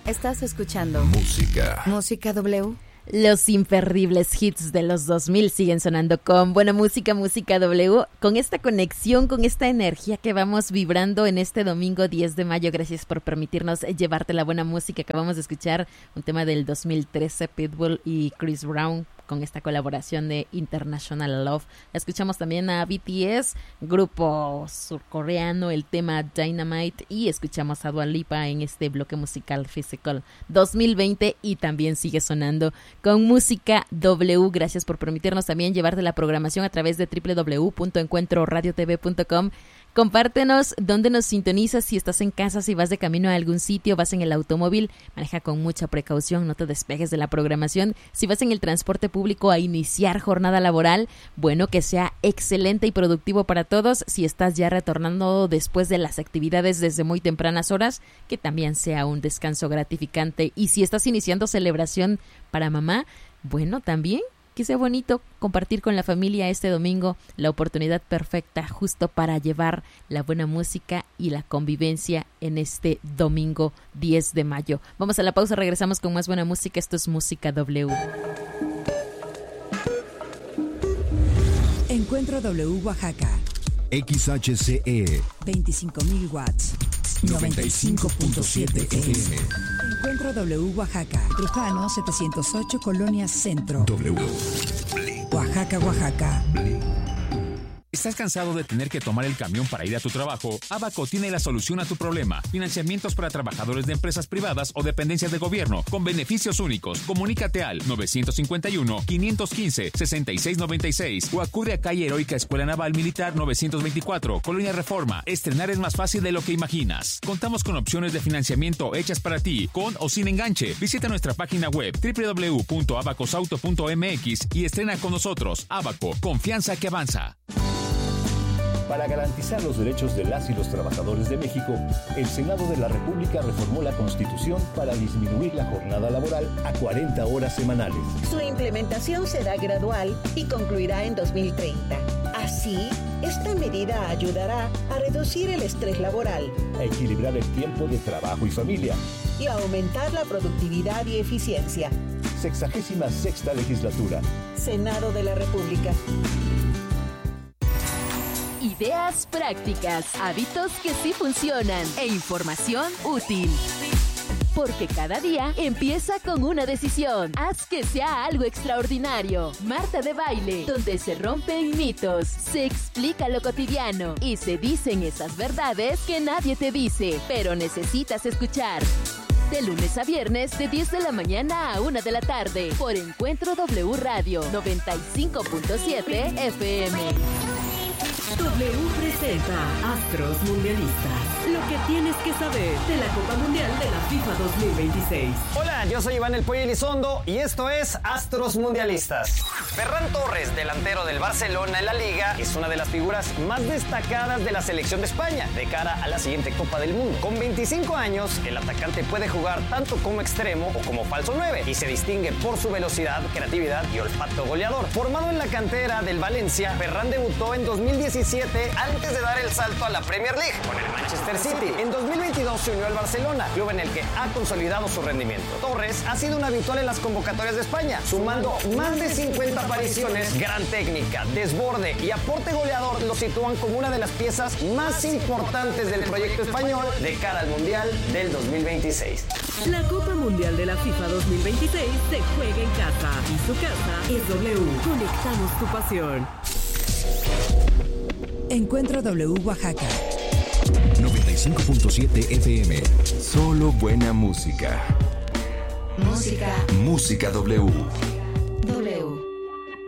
Estás escuchando Música W. Los imperdibles hits de los 2000 siguen sonando con buena música, Música W, con esta conexión, con esta energía que vamos vibrando en este domingo 10 de mayo. Gracias por permitirnos llevarte la buena música. Acabamos de escuchar un tema del 2013, Pitbull y Chris Brown, con esta colaboración de International Love. Escuchamos también a BTS, grupo surcoreano, el tema Dynamite, y escuchamos a Dua Lipa en este bloque musical Physical 2020, y también sigue sonando con Música W. Gracias por permitirnos también llevarte la programación a través de www.encuentroradiotv.com. Compártenos dónde nos sintonizas, si estás en casa, si vas de camino a algún sitio, vas en el automóvil, maneja con mucha precaución, no te despegues de la programación. Si vas en el transporte público a iniciar jornada laboral, bueno, que sea excelente y productivo para todos. Si estás ya retornando después de las actividades desde muy tempranas horas, que también sea un descanso gratificante. Y si estás iniciando celebración para mamá, bueno, también que sea bonito compartir con la familia este domingo, la oportunidad perfecta justo para llevar la buena música y la convivencia en este domingo 10 de mayo. Vamos a la pausa, regresamos con más buena música. Esto es Música W. Encuentro W Oaxaca. XHCE 25.000 watts. 95.7 FM. Encuentro W Oaxaca. Trujano 708, Colonia Centro. W. Oaxaca, Oaxaca. ¿Estás cansado de tener que tomar el camión para ir a tu trabajo? Abaco tiene la solución a tu problema. Financiamientos para trabajadores de empresas privadas o dependencias de gobierno con beneficios únicos. Comunícate al 951-515-6696 o acude a calle Heroica Escuela Naval Militar 924, Colonia Reforma. Estrenar es más fácil de lo que imaginas. Contamos con opciones de financiamiento hechas para ti, con o sin enganche. Visita nuestra página web www.abacosauto.mx y estrena con nosotros. Abaco, confianza que avanza. Para garantizar los derechos de las y los trabajadores de México, el Senado de la República reformó la Constitución para disminuir la jornada laboral a 40 horas semanales. Su implementación será gradual y concluirá en 2030. Así, esta medida ayudará a reducir el estrés laboral, a equilibrar el tiempo de trabajo y familia y a aumentar la productividad y eficiencia. 66ª legislatura. Senado de la República. Ideas prácticas, hábitos que sí funcionan e información útil. Porque cada día empieza con una decisión. Haz que sea algo extraordinario. Marta de Baile, donde se rompen mitos, se explica lo cotidiano y se dicen esas verdades que nadie te dice, pero necesitas escuchar. De lunes a viernes, de 10 de la mañana a 1 de la tarde, por Encuentro W Radio 95.7 FM. W presenta Astros Mundialistas. Lo que tienes que saber de la Copa Mundial de la FIFA 2026. Hola, yo soy Iván El Pollo Elizondo y esto es Astros Mundialistas. Ferran Torres, delantero del Barcelona en la Liga, es una de las figuras más destacadas de la selección de España de cara a la siguiente Copa del Mundo. Con 25 años, el atacante puede jugar tanto como extremo o como falso 9 y se distingue por su velocidad, creatividad y olfato goleador. Formado en la cantera del Valencia, Ferran debutó en 2017 antes de dar el salto a la Premier League con el Manchester City. En 2022 se unió al Barcelona, club en el que ha consolidado su rendimiento. Torres ha sido un habitual en las convocatorias de España, sumando más de 50 apariciones. Gran técnica, desborde y aporte goleador lo sitúan como una de las piezas más importantes del proyecto español de cara al Mundial del 2026. La Copa Mundial de la FIFA 2026 se juega en casa y su casa es W. Conectamos tu pasión. Encuentro W Oaxaca. 95.7 FM. Solo buena música. Música W.